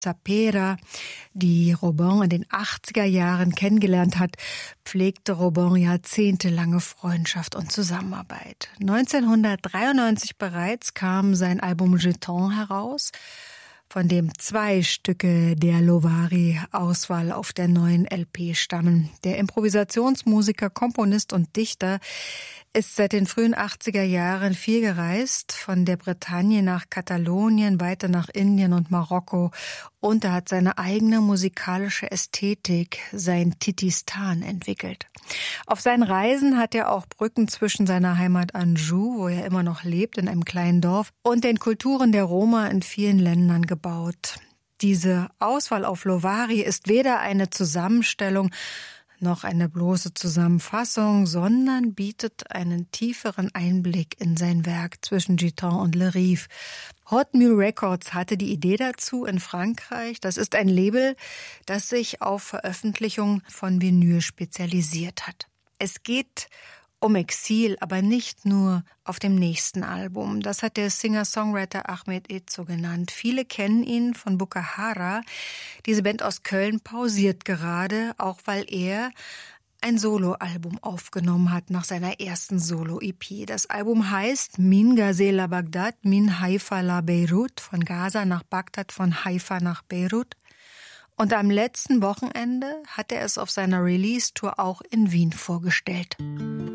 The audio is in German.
Zapera, die Robin in den 80er Jahren kennengelernt hat, pflegte Robin jahrzehntelange Freundschaft und Zusammenarbeit. 1993 bereits kam sein Album Jeton heraus, von dem 2 Stücke der Lovari-Auswahl auf der neuen LP stammen. Der Improvisationsmusiker, Komponist und Dichter ist seit den frühen 80er Jahren viel gereist, von der Bretagne nach Katalonien, weiter nach Indien und Marokko, und er hat seine eigene musikalische Ästhetik, sein Titistan, entwickelt. Auf seinen Reisen hat er auch Brücken zwischen seiner Heimat Anjou, wo er immer noch lebt, in einem kleinen Dorf, und den Kulturen der Roma in vielen Ländern gebaut. Diese Auswahl auf Lovari ist weder eine Zusammenstellung noch eine bloße Zusammenfassung, sondern bietet einen tieferen Einblick in sein Werk zwischen Jeton und Le Rive. Hot Mule Records hatte die Idee dazu in Frankreich. Das ist ein Label, das sich auf Veröffentlichung von Vinyl spezialisiert hat. Es geht um Exil, aber nicht nur auf dem nächsten Album. Das hat der Singer-Songwriter Ahmed Ezo genannt. Viele kennen ihn von Bukahara. Diese Band aus Köln pausiert gerade, auch weil er ein Soloalbum aufgenommen hat nach seiner ersten Solo-EP. Das Album heißt Min Gazela Bagdad, Min Haifa la Beirut, von Gaza nach Bagdad, von Haifa nach Beirut. Und am letzten Wochenende hat er es auf seiner Release-Tour auch in Wien vorgestellt.